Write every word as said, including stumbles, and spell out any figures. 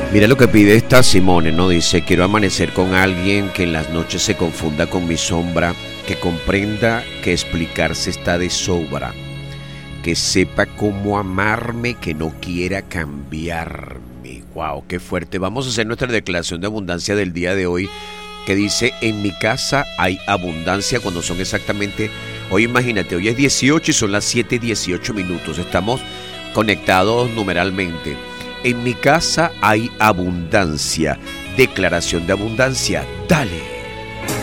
Mira lo que pide esta Simone, ¿no? Dice, quiero amanecer con alguien que en las noches se confunda con mi sombra, que comprenda que explicarse está de sobra, que sepa cómo amarme, que no quiera cambiarme. Wow, qué fuerte. Vamos a hacer nuestra declaración de abundancia del día de hoy, que dice, en mi casa hay abundancia, cuando son exactamente, hoy imagínate, hoy es dieciocho y son las siete y dieciocho minutos, estamos conectados numeralmente. En mi casa hay abundancia. Declaración de abundancia. Dale.